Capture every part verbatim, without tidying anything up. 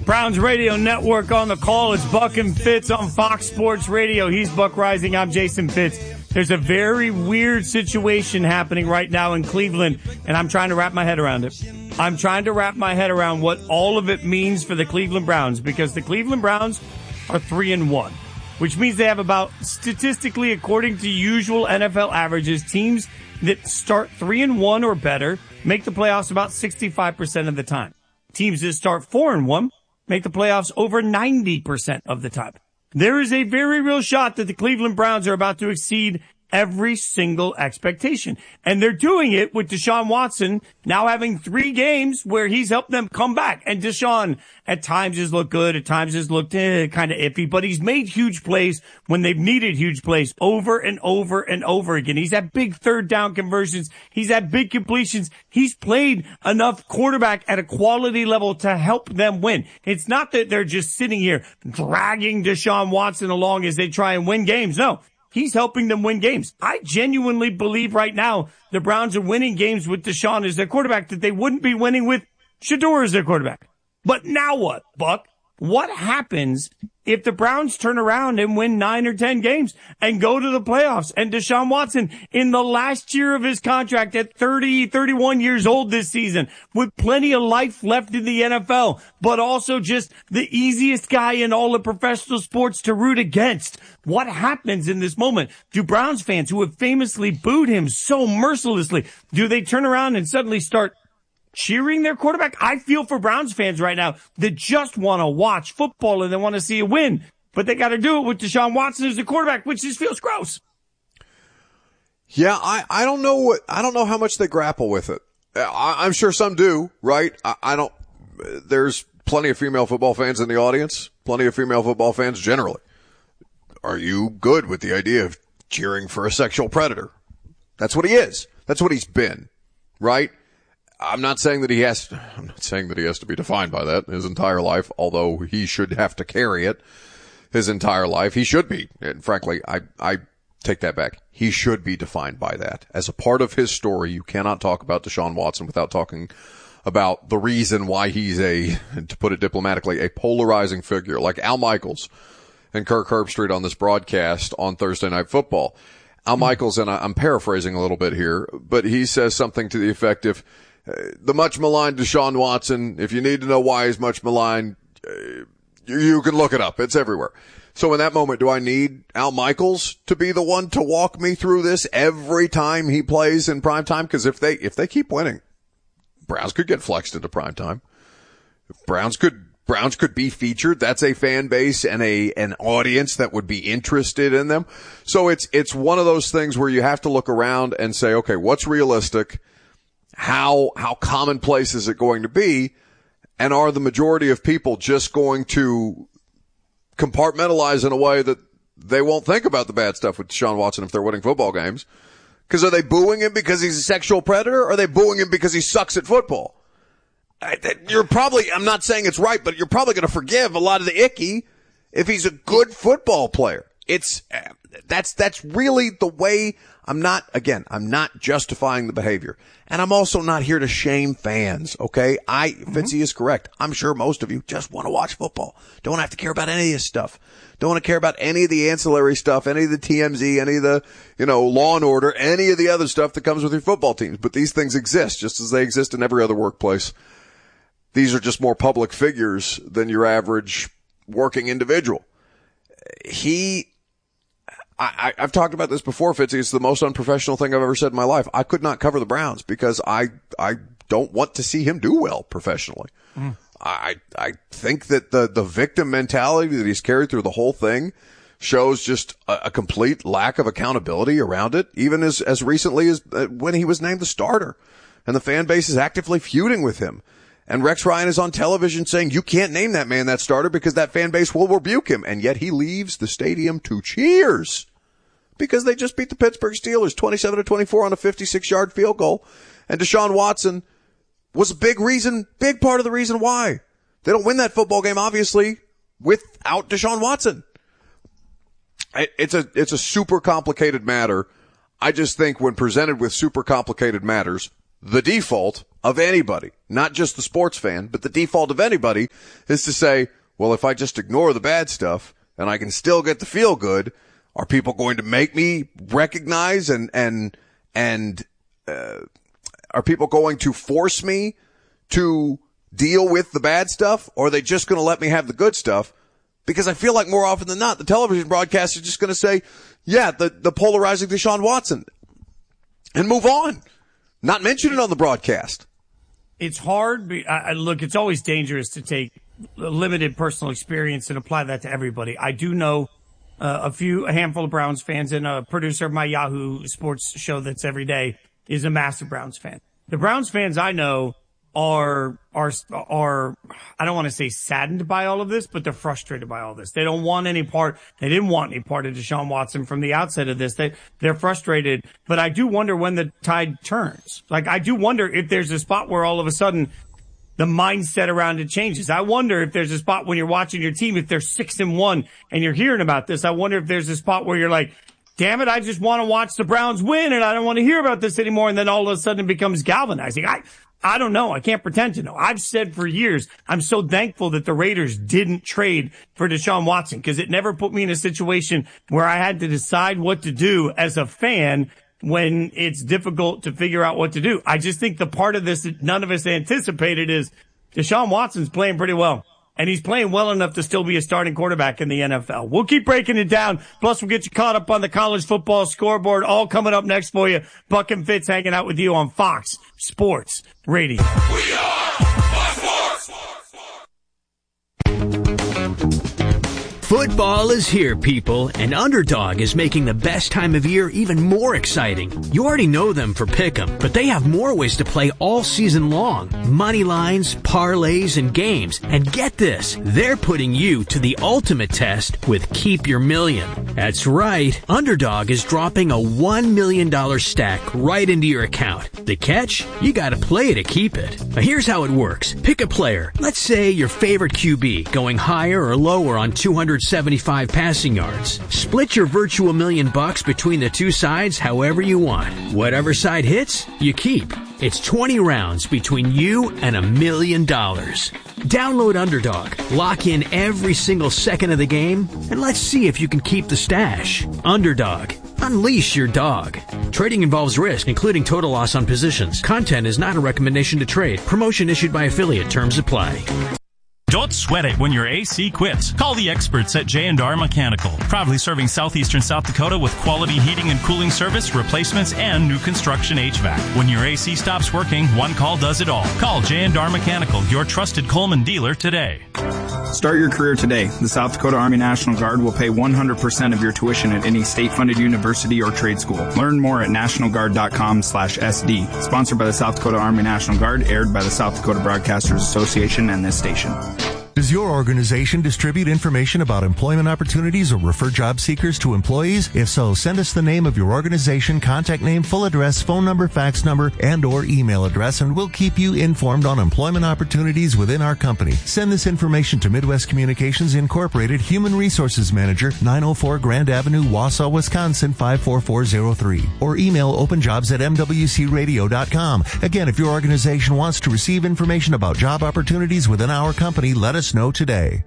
Browns Radio Network on the call. It's Buck and Fitz on Fox Sports Radio. He's Buck Rising. I'm Jason Fitz. There's a very weird situation happening right now in Cleveland, and I'm trying to wrap my head around it. I'm trying to wrap my head around what all of it means for the Cleveland Browns, because the Cleveland Browns are three and one, which means they have about, statistically, according to usual N F L averages, teams that start three and one or better make the playoffs about sixty-five percent of the time. Teams that start four and one make the playoffs over ninety percent of the time. There is a very real shot that the Cleveland Browns are about to exceed every single expectation. And they're doing it with Deshaun Watson now having three games where he's helped them come back. And Deshaun at times has looked good, at times has looked eh, kind of iffy, but he's made huge plays when they've needed huge plays over and over and over again. He's had big third down conversions. He's had big completions. He's played enough quarterback at a quality level to help them win. It's not that they're just sitting here dragging Deshaun Watson along as they try and win games. No. He's helping them win games. I genuinely believe right now the Browns are winning games with Deshaun as their quarterback that they wouldn't be winning with Shedeur as their quarterback. But now what, Buck? What happens if the Browns turn around and win nine or ten games and go to the playoffs, and Deshaun Watson in the last year of his contract at thirty, thirty-one years old this season with plenty of life left in the N F L, but also just the easiest guy in all of professional sports to root against? What happens in this moment? Do Browns fans who have famously booed him so mercilessly, do they turn around and suddenly start cheering their quarterback? I feel for Browns fans right now that just want to watch football and they want to see a win, but they got to do it with Deshaun Watson as the quarterback, which just feels gross. Yeah, I, I don't know what, I don't know how much they grapple with it. I, I'm sure some do, right? I, I don't, there's plenty of female football fans in the audience, plenty of female football fans generally. Are you good with the idea of cheering for a sexual predator? That's what he is. That's what he's been, right? I'm not saying that he has to, I'm not saying that he has to be defined by that his entire life, although he should have to carry it his entire life. He should be. And frankly, I, I take that back. He should be defined by that. As a part of his story, you cannot talk about Deshaun Watson without talking about the reason why he's a, to put it diplomatically, a polarizing figure like Al Michaels and Kirk Herbstreit on this broadcast on Thursday Night Football. Al Michaels, and I'm paraphrasing a little bit here, but he says something to the effect of, the much maligned Deshaun Watson, if you need to know why he's much maligned, uh, you, you can look it up. It's everywhere. So in that moment, do I need Al Michaels to be the one to walk me through this every time he plays in prime time? Because if they, if they keep winning, Browns could get flexed into prime time. Browns could, Browns could be featured. That's a fan base and a, an audience that would be interested in them. So it's, it's one of those things where you have to look around and say, okay, what's realistic? How, how commonplace is it going to be? And are the majority of people just going to compartmentalize in a way that they won't think about the bad stuff with Deshaun Watson if they're winning football games? Because are they booing him because he's a sexual predator? Or are they booing him because he sucks at football? You're probably, I'm not saying it's right, but you're probably going to forgive a lot of the icky if he's a good football player. It's, that's, that's really the way. I'm not, again, I'm not justifying the behavior. And I'm also not here to shame fans, okay? I, mm-hmm. Fitzy is correct. I'm sure most of you just want to watch football. Don't have to care about any of this stuff. Don't want to care about any of the ancillary stuff, any of the T M Z, any of the, you know, Law and Order, any of the other stuff that comes with your football teams. But these things exist just as they exist in every other workplace. These are just more public figures than your average working individual. He, I, I've talked about this before, Fitzy. It's the most unprofessional thing I've ever said in my life. I could not cover the Browns because I, I don't want to see him do well professionally. Mm. I, I think that the, the victim mentality that he's carried through the whole thing shows just a, a complete lack of accountability around it, even as, as recently as when he was named the starter and the fan base is actively feuding with him. And Rex Ryan is on television saying, you can't name that man that starter because that fan base will rebuke him. And yet he leaves the stadium to cheers because they just beat the Pittsburgh Steelers twenty-seven to twenty-four on a fifty-six yard field goal. And Deshaun Watson was a big reason, big part of the reason why they don't win that football game, obviously, without Deshaun Watson. It's a, it's a super complicated matter. I just think when presented with super complicated matters, the default of anybody, not just the sports fan, but the default of anybody is to say, well, if I just ignore the bad stuff and I can still get the feel good, are people going to make me recognize and, and, and, uh, are people going to force me to deal with the bad stuff, or are they just going to let me have the good stuff? Because I feel like more often than not, the television broadcast is just going to say, yeah, the, the polarizing Deshaun Watson, and move on. Not mention it on the broadcast. It's hard. I, look, it's always dangerous to take limited personal experience and apply that to everybody. I do know uh, a few, a handful of Browns fans, and a producer of my Yahoo Sports show that's every day is a massive Browns fan. The Browns fans I know are, are, are, I don't want to say saddened by all of this, but they're frustrated by all this. They don't want any part, they didn't want any part of Deshaun Watson from the outset of this. They, they're frustrated, but I do wonder when the tide turns. Like, I do wonder if there's a spot where all of a sudden the mindset around it changes. I wonder if there's a spot when you're watching your team, if they're six and one and you're hearing about this. I wonder if there's a spot where you're like, damn it, I just want to watch the Browns win and I don't want to hear about this anymore. And then all of a sudden it becomes galvanizing. I, I don't know. I can't pretend to know. I've said for years, I'm so thankful that the Raiders didn't trade for Deshaun Watson, because it never put me in a situation where I had to decide what to do as a fan when it's difficult to figure out what to do. I just think the part of this that none of us anticipated is Deshaun Watson's playing pretty well. And he's playing well enough to still be a starting quarterback in the N F L. We'll keep breaking it down. Plus, we'll get you caught up on the college football scoreboard. All coming up next for you. Buck and Fitz hanging out with you on Fox Sports Radio. We are Fox Sports. Football is here, people, and Underdog is making the best time of year even more exciting. You already know them for Pick'em, but they have more ways to play all season long. Money lines, parlays, and games. And get this, they're putting you to the ultimate test with Keep Your Million. That's right, Underdog is dropping a one million dollars stack right into your account. The catch? You gotta play to keep it. Now here's how it works. Pick a player. Let's say your favorite Q B, going higher or lower on two hundred seventy-five passing yards. Split your virtual million bucks between the two sides however you want. Whatever side hits, you keep. It's twenty rounds between you and a million dollars. Download Underdog, lock in every single second of the game, and let's see if you can keep the stash. Underdog. Unleash your dog. Trading involves risk, including total loss on positions. Content is not a recommendation to trade. Promotion issued by affiliate. Terms apply. Don't sweat it when your A C quits. Call the experts at J and R Mechanical, proudly serving southeastern South Dakota with quality heating and cooling service, replacements, and new construction H V A C. When your A C stops working, one call does it all. Call J and R Mechanical, your trusted Coleman dealer today. Start your career today. The South Dakota Army National Guard will pay one hundred percent of your tuition at any state-funded university or trade school. Learn more at national guard dot com slash S D. Sponsored by the South Dakota Army National Guard, aired by the South Dakota Broadcasters Association and this station. Does your organization distribute information about employment opportunities or refer job seekers to employees? If so, send us the name of your organization, contact name, full address, phone number, fax number, and or email address, and we'll keep you informed on employment opportunities within our company. Send this information to Midwest Communications Incorporated, Human Resources Manager, nine oh four Grand Avenue, Wausau, Wisconsin, five four four zero three. Or email openjobs at m w c radio dot com. Again, if your organization wants to receive information about job opportunities within our company, let us know today.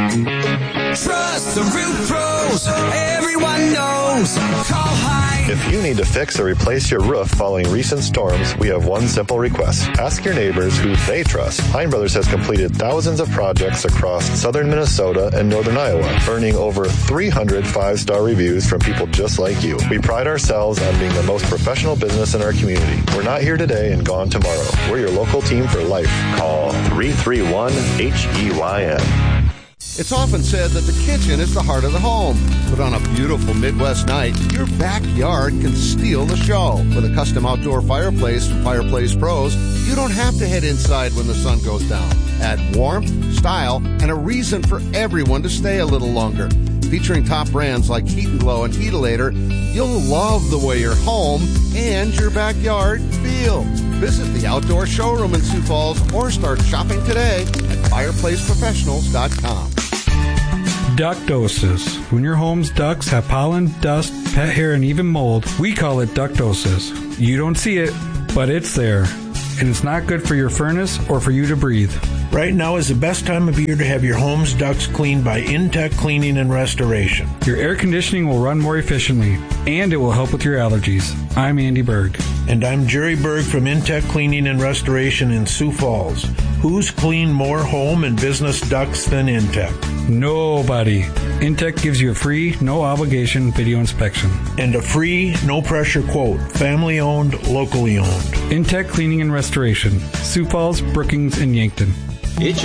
Trust the Root Pros. Everyone knows. Call Hine. If you need to fix or replace your roof following recent storms, we have one simple request. Ask your neighbors who they trust. Hine Brothers has completed thousands of projects across southern Minnesota and northern Iowa, earning over three hundred five-star reviews from people just like you. We pride ourselves on being the most professional business in our community. We're not here today and gone tomorrow. We're your local team for life. Call three three one H E Y N. It's often said that the kitchen is the heart of the home, but on a beautiful Midwest night, your backyard can steal the show. With a custom outdoor fireplace from Fireplace Pros, you don't have to head inside when the sun goes down. Add warmth, style, and a reason for everyone to stay a little longer. Featuring top brands like Heat and Glow and Heatilator, you'll love the way your home and your backyard feel. Visit the outdoor showroom in Sioux Falls or start shopping today at fireplace professionals dot com. Ductosis. When your home's ducts have pollen, dust, pet hair, and even mold, we call it ductosis. You don't see it, but it's there. and it's not good for your furnace or for you to breathe. Right now is the best time of year to have your home's ducts cleaned by Intech Cleaning and Restoration. Your air conditioning will run more efficiently, and it will help with your allergies. I'm Andy Berg. And I'm Jerry Berg from Intech Cleaning and Restoration in Sioux Falls. Who's cleaned more home and business ducts than Intech? Nobody. Intech gives you a free, no-obligation video inspection. And a free, no-pressure quote. Family-owned, locally owned. Intech Cleaning and Restoration. Sioux Falls, Brookings, and Yankton. It's